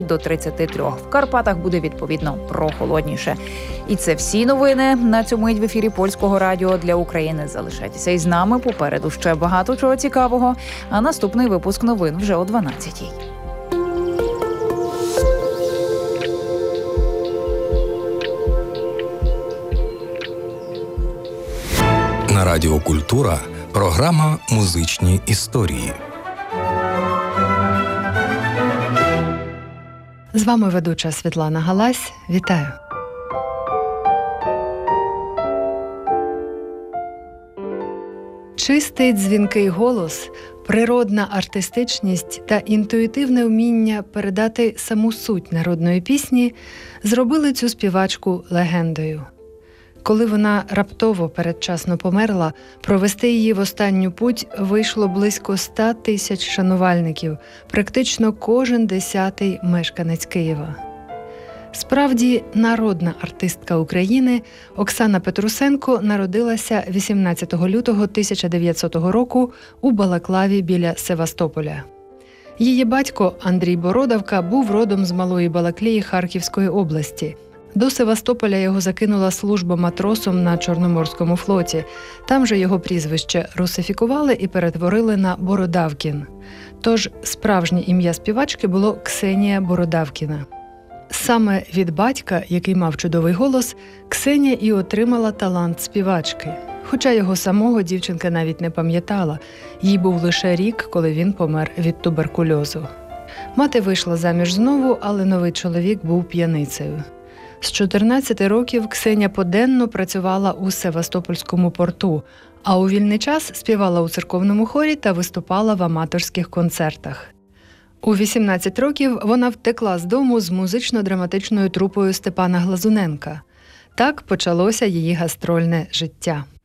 до 33. В Карпатах буде, відповідно, прохолодніше. І це всі новини на цю мить в ефірі Польського радіо для України. Залишайтеся із нами, попереду ще багато чого цікавого, а наступний випуск новин вже о 12-й. На Радіо Культура програма «Музичні історії». З вами ведуча Світлана Галась. Вітаю! Чистий дзвінкий голос, природна артистичність та інтуїтивне вміння передати саму суть народної пісні зробили цю співачку легендою. Коли вона раптово передчасно померла, провести її в останню путь вийшло близько 100 тисяч шанувальників, практично кожен 10-й мешканець Києва. Справді, народна артистка України Оксана Петрусенко народилася 18 лютого 1900 року у Балаклаві біля Севастополя. Її батько Андрій Бородавка був родом з Малої Балаклії Харківської області. До Севастополя його закинула служба матросом на Чорноморському флоті. Там же його прізвище русифікували і перетворили на Бородавкін. Тож справжнє ім'я співачки було Ксенія Бородавкіна. Саме від батька, який мав чудовий голос, Ксенія і отримала талант співачки. Хоча його самого дівчинка навіть не пам'ятала. Їй був лише рік, коли він помер від туберкульозу. Мати вийшла заміж знову, але новий чоловік був п'яницею. З 14 років Ксеня поденно працювала у Севастопольському порту, а у вільний час співала у церковному хорі та виступала в аматорських концертах. У 18 років вона втекла з дому з музично-драматичною трупою Степана Глазуненка. Так почалося її гастрольне життя.